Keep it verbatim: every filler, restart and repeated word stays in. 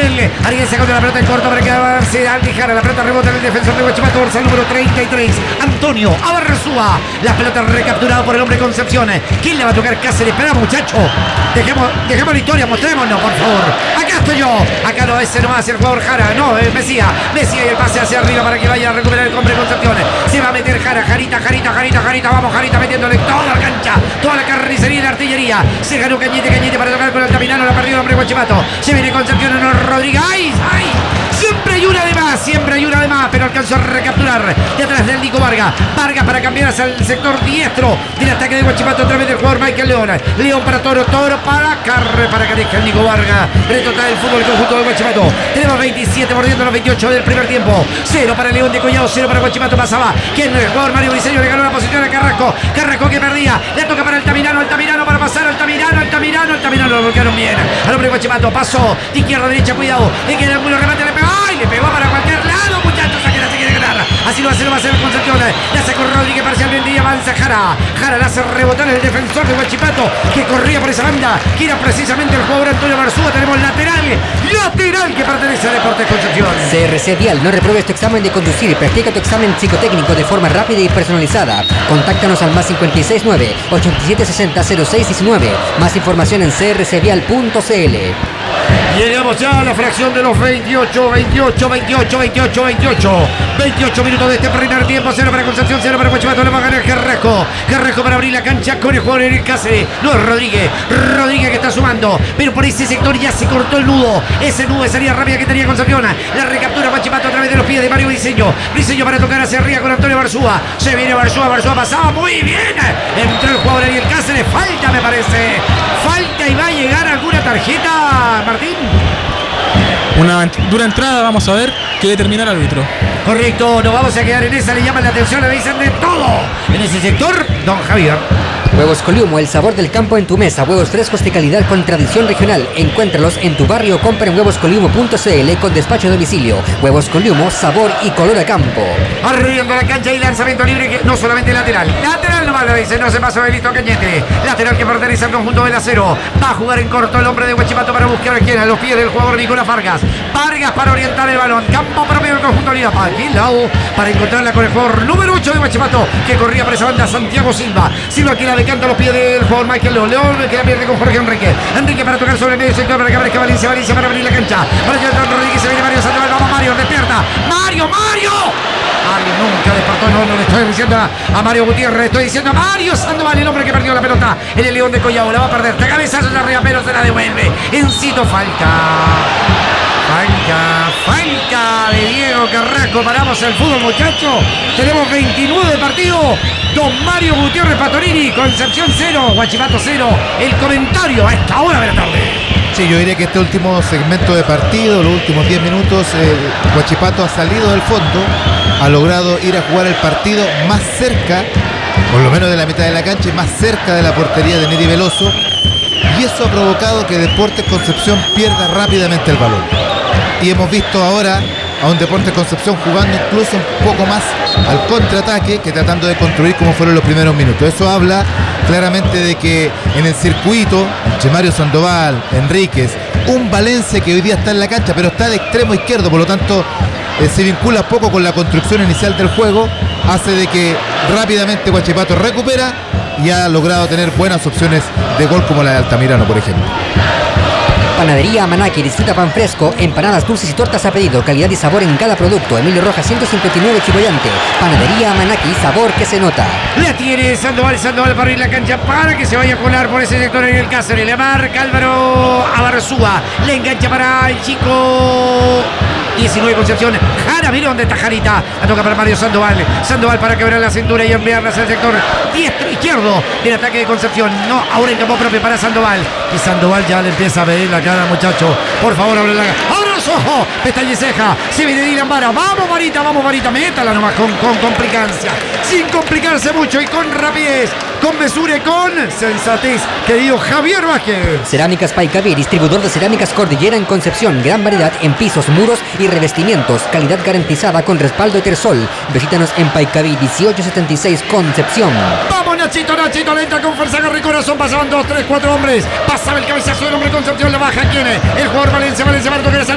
Ariel. Ariel se contra la pelota en corto para que avance Aldijara. La pelota rebota en el defensor de Huachipato, dorsal número treinta y tres. Antonio Abarrezúa. La pelota recapturada por el hombre Concepción. ¿Quién le va a tocar? Cáceres. Espera, muchacho. Dejemos, dejemos la historia, mostrémonos, por favor. Acá estoy yo. Acá no, ese nomás el jugador Jara. No, es Mesía. Mesía y el pase hacia arriba para que vaya a recuperar el hombre Concepción. Se va a meter Jara. Jarita, Jarita, Jarita, Jarita. Vamos, Jarita metiéndole toda la cancha. Toda la carnicería y la artillería. Se ganó Cañete, Cañete para tocar con Altamirano. La perdió el hombre Huachipato. Se viene Concepción en Rodríguez. ¡Ay! ¡Ay! Siempre hay una de más, siempre hay una de más, pero alcanzó a recapturar detrás del Nico Vargas. Vargas para cambiar hacia el sector diestro del ataque de Huachipato a través del jugador Michael León. León para Toro, Toro para Carre, para que deje el Nico Vargas. Retota el fútbol conjunto de Huachipato. Tenemos veintisiete mordiendo los veintiocho del primer tiempo. Cero para León de Collado, cero para Huachipato. Pasaba. ¿Quién? El jugador Mario Briseño le ganó la posición a Carrasco. Carrasco que perdía. Le toca para Altamirano, Altamirano para pasar, Altamirano, Altamirano, Altamirano. Lo bloquearon bien. Al hombre Huachipato pasó de izquierda a derecha, cuidado. Le queda el remate, le pegó. ¡Ay! Le pegó para cualquier lado, muchachos. Aquí la se quiere ganar. Así lo hace, lo va a hacer Concepción. La sacó Rodríguez parcialmente y avanza Jara. Jara la hace rebotar el defensor de Huachipato que corría por esa banda, que era precisamente el jugador Antonio Abarrezúa. Tenemos lateral, lateral que pertenece a Deportes Concepción. C R C Vial, no repruebes tu examen de conducir y practica tu examen psicotécnico de forma rápida y personalizada. Contáctanos al más cinco seis nueve, ocho siete seis cero, cero seis uno nueve. Más información en c r c vial punto c l. Llegamos ya a la fracción de los veintiocho, veintiocho, veintiocho, veintiocho, veintiocho. veintiocho minutos de este primer tiempo. Cero para Concepción, cero para Huachipato. Le va a ganar Carrasco. Carrasco para abrir la cancha con el jugador Eric Cáceres. No es Rodríguez. Rodríguez que está sumando. Pero por ese sector ya se cortó el nudo. Ese nudo de salida rápida que tenía Concepción. La recaptura Huachipato a través de los pies de Mario Briseño. Briseño para tocar hacia arriba con Antonio Abarrezúa. Se viene Abarrezúa. Abarrezúa pasaba muy bien. Entró el jugador Eric Cáceres. Falta, me parece. Falta y va a llegar alguna tarjeta, Martín. Una dura entrada, vamos a ver qué determina el árbitro. Correcto, nos vamos a quedar en esa, le llaman la atención, le dicen de todo. En ese sector, don Javier. Huevos Coliumo, el sabor del campo en tu mesa. Huevos frescos de calidad con tradición regional. Encuéntralos en tu barrio o compra en huevos coliumo punto c l con despacho a domicilio. Huevos Coliumo, sabor y color a campo. Arriendo la cancha y lanzamiento libre, que no solamente lateral. Lateral nomás lo dice, no se pasó de listo Cañete. Lateral que pertenece al conjunto del Acero. Va a jugar en corto el hombre de Huachipato para buscar a quien, a los pies del jugador Nicolás Vargas. Vargas para orientar el balón. Campo propio del conjunto Unidad. Aquí lado para encontrarla con el jugador número ocho de Huachipato que corría por esa banda, Santiago Silva. Silva que la decanta a los pies del jugador Michael León. León que la pierde con Jorge Enrique. Enrique para tocar sobre el medio sector para que aparezca Valencia. Valencia para abrir la cancha. Para llegar Rodríguez, se viene Mario Sandoval. Vamos Mario, despierta. Mario, Mario. Mario nunca despertó, no, no le estoy diciendo a, a Mario Gutiérrez, le estoy diciendo a Mario Sandoval, el hombre que perdió la pelota en el León de Collao. La va a perder. De cabezazo de arriba, pero se la devuelve. Encito falta. Falta, falta de Diego Carrasco. Paramos el fútbol, muchachos. Tenemos veintinueve de partido. Don Mario Gutiérrez Patorini, Concepción cero, Huachipato cero. El comentario a esta hora de la tarde. Sí, yo diría que este último segmento de partido, los últimos diez minutos, el Huachipato ha salido del fondo, ha logrado ir a jugar el partido más cerca, por lo menos de la mitad de la cancha, y más cerca de la portería de Neri Veloso. Y eso ha provocado que Deportes Concepción pierda rápidamente el balón. Y hemos visto ahora a un Deportes Concepción jugando incluso un poco más al contraataque que tratando de construir como fueron los primeros minutos. Eso habla claramente de que en el circuito, entre Mario Sandoval, Enríquez, un Valencia que hoy día está en la cancha, pero está de extremo izquierdo, por lo tanto eh, se vincula poco con la construcción inicial del juego, hace de que rápidamente Huachipato recupera y ha logrado tener buenas opciones de gol como la de Altamirano, por ejemplo. Panadería Amanaki, disfruta pan fresco, empanadas, dulces y tortas a pedido, calidad y sabor en cada producto. Emilio Rojas ciento cincuenta y nueve Chiboyante. Panadería Amanaki, sabor que se nota. La tiene Sandoval, Sandoval para abrir la cancha para que se vaya a colar por ese sector en el Cáceres. Le marca Álvaro Abarrezúa, le engancha para el chico diecinueve Concepción. Jara, mira dónde está Jarita. La toca para Mario Sandoval. Sandoval para quebrar la cintura y enviarla hacia el sector diestro izquierdo del ataque de Concepción. No, ahora en campo propio para Sandoval. Y Sandoval ya le empieza a pedir la cara, muchacho. Por favor, abre la cara. ¡Abre los ojos! Pestañe ceja. Se viene Dylan Vara. Vamos, Varita, vamos, Varita. Métala nomás con, con complicancia. Sin complicarse mucho y con rapidez. Con mesura y con sensatez. Querido Javier Vázquez. Cerámicas Paicaví, distribuidor de cerámicas Cordillera en Concepción. Gran variedad en pisos, muros y revestimientos. Calidad garantizada con respaldo Etersol. Visítanos en Paicaví dieciocho setenta y seis Concepción. Vamos, Nachito, Nachito, lenta con fuerza, garra y corazón. Pasaban dos, tres, cuatro hombres. Pasaba el cabezazo del hombre Concepción. La baja, ¿quién es? El jugador Valencia, Valencia, va a tocar esa